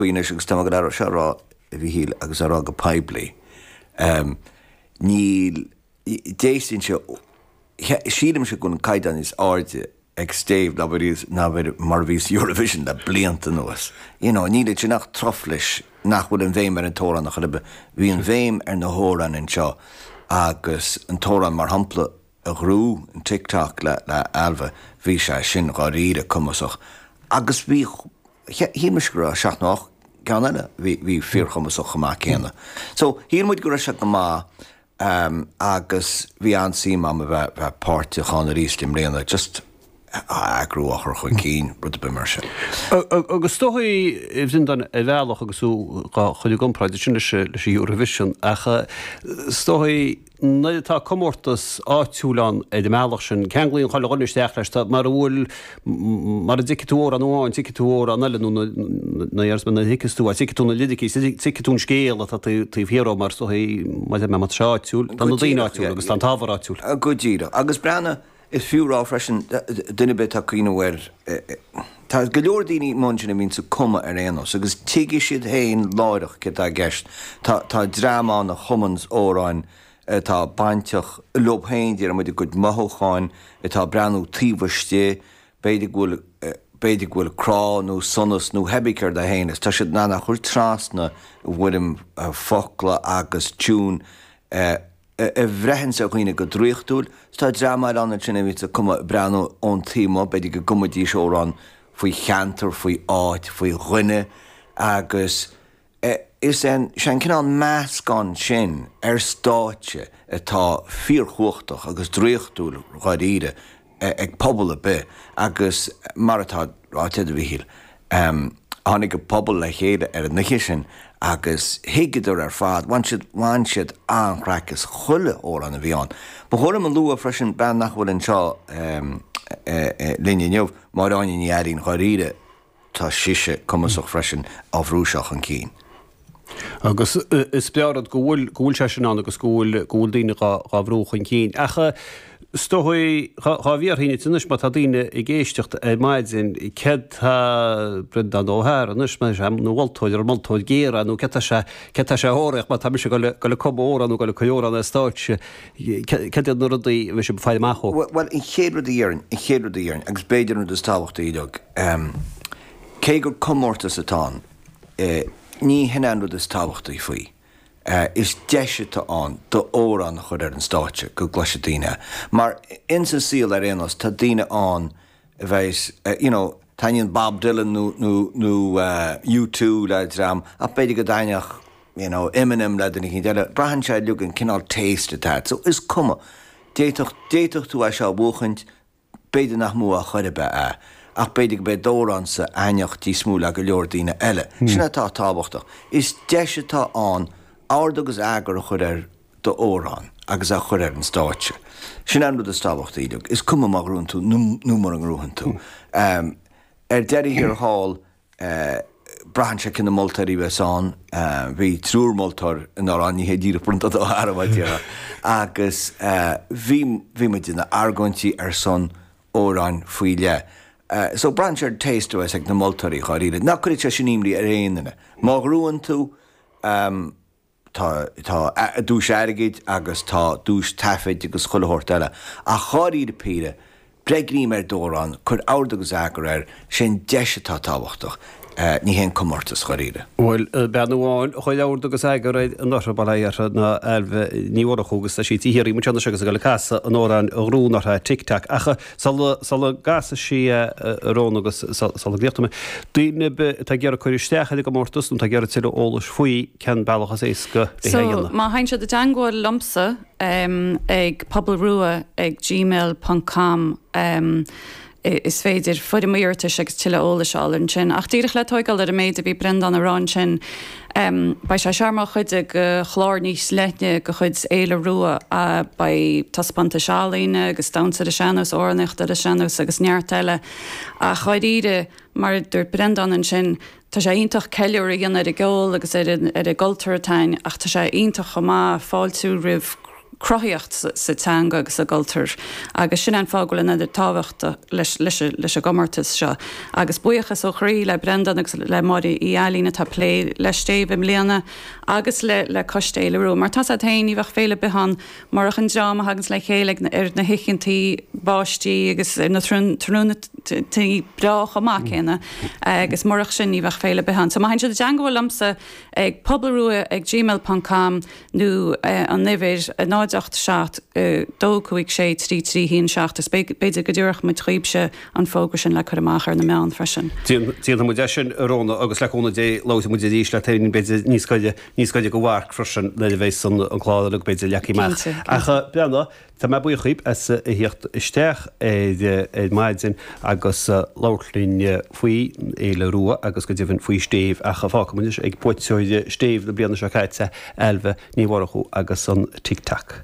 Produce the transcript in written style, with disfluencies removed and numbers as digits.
Buine agus tá go se rá bhí híl agus ará go peblií. Níl déistin se sílim se gon caidan is áde ag stéh na bhfuir mar vís Eurovision le blianta nuas. Níle sin nach troflis nach bhfuil an bhéim ar an tóran nach chuibe bhí an bhéim ar na hóran in seo agus an tóran mar hampla a grú an TikTok le alfa bhí se sin gá ríre cumasach. Agus bhí híimeisgur seach nach gan eile bhí fíor chumasach chumá céanna. So hí muid go se go má agus bhí ansí má bheith páirte chána rístim réanana just agrúachar chuin cín rud be mar se. Agus tóí sin an bhealach agus chuidir gompraid sin leis Eurovision acha tóí natá commórtas áitiúlan de meach sin ceanglíonn chaile gonnisteach leis mar bhfuil mar a dicitúór an óáin dicitúór an eileú naars na hiicistú a dicitúna lidicí dicitún scéal a tíhhéó mar sohí mai me mat seáitiúil an daoáitiúil agus an táharáitiúil. A go ddíra agus brena is fiúrá freisin duine bit a cuioinehir tá go leor daoine muna mín sa cuma ar réanos agus tuigi siad haon láireach go a gceist tá drámán na chumans óráin tá bainteach lobhéin ar muidir go mothcháin tá breanú tíomhaiste beidir bhfuil crá nó sonas nó hebiceir a héanas tá siad nána chuir trasna bhfuidim focla agus tún bhrehan sa chuoine go dríochtúil tá drámaid anna sinna ví a cuma breanú ón tíma beidir go gumadí seórán faoi cheantar faoi áit faoi dhuine agus is sean cinál meascán sin ar stáite atá fíorchuachtach agus dríochtúil gáíre ag pobl a be agus mar atá rátead a bhíhíil. Tháinig go pobl le chéile ar an niche sin agus hiigeidir ar fad bhain siad anchreachas chuile ó an a bhíán. Ba chuirm an lua freisin ben nach bhfuil an seo linne neomh mar ainin éirín gáíre tá siise cumasach freisin á bhrúseach an cín. Agus is bearad gúil se sin an agus gúil daine gá bhrúchan cín. Acha Stohui Javier híine tunis má tá daine I géistecht maidsinn ced brendan óthir anus me nó bhiltóid ar multóid géra nó ce se hóireach má tá se go le cobóran nó go le cojóran a stáitse ce nó rudaí bhí se fáid mácho. Well in chéadú dhéarn agus béidirú is táhachtta iadog. Cé gur commórtas atá ní hinanú is táhachtta faoi. Is deisite an do óran chud ar an státe go gluise daine. Mar insa síl ar réanos tá daine an bheits, taíonn Bob Dylan nó U2 le dram a beidir go daineach Eminem le den chin deile brahan se lugan cinál taste that. So is cuma déitoch tú a se bhuachant beidir nach mú a chuide be ach beidir be dóran sa aineocht tí smúla go leor daine eile. Sinna tá tábhachtach. Is deisite an ádagus agar a chur ar do órán agus a chur ar an stáitse. Sin anú a stábhacht íideach. Is cuma mar rún tú nó mar an rúhan tú. Deirí hir hall brahan se cinna moltarí bheitán bhí trúr moltar in árání hé díra brunta do Harabhaidíara agus bhí me dina argantí ar son óráin faoi le. So brahan se taiste bheits ag na moltarí cháíre. Na chuid se sinníimlí ar réanana. Má rúhan tú tá dús airigid agus tá dús taifid agus chuilthórt eile. A cháirí de píre, bregrí mar dórán chur ádagus agur ar sin deisitá táhachtach. Ní hen commórtas choíre. Well benúáin chuil ádagus agur an nóra baléar na elbh níhrachugus a sí tíhirí mu agus go le casa an órán rúnartha tic-tac. Acha sal gasa sí rónagus sal ggéchtame. Duine tá gear chuiristeach go mórtas tá gear tiile ólas faoi cen bailachas éca So má hain se de dangáil lomsa ag poblrua ag gmail.com is féidir fud muirte agus tiile óla seálann sin. Ach tíirech le toigáil ar a méid a bhí brendan arán sin ba se searmá chuide go chlár níos leithne go chud éile rua a ba taspanta seálaíine agus damsa a seanús ornacht a seanús agus neartile a chuidíide mar dúir brendan an sin tá sé ionintach ceúir gin ar a ggóil agus ar a ggóiltartáin ach tá sé ionintach chomá fáiltú rih croíocht sa teanga agus a gultar agus sin an fágóil in idir táhachtta leis a gomartas seo. Agus buochas ó chraí le Brendan agus le marí í ealína tá lé le stéh im léana agus le costéileú. Mar tá a taí bheith féle behan marach an drama agus le chéile na hichintí báistí agus na trúna tí brach amach chéna agus marach sin ní bheith féle behan. So má hen se deanghfuil lamsa ag poblrua ag gmail.com nó an nivéir a náideacht seach dócuig sé trí hín seach is beidir go dúach mu tríbse an fógus sin le chu amachar na meán freisin. Tí mu sin róna agus leúna dé lá mu dís le tainn beidir níoscaide go bhhar freisin le bhééis san an chláda le beidir leí me. Acha beanna tá me buí chuip as i hiocht isteach é maididzin agus láirlín faoi é le ruúa agus go dtíhann faoi stéh a chaácha muis ag poitseide stéh na blianana se caiite 11 níhharachú agus san tic-tac.